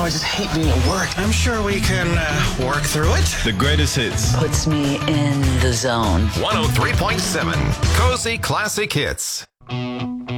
I just hate being at work. I'm sure we can work through it. The greatest hits. Puts me in the zone. 103.7 Cozy Classic Hits.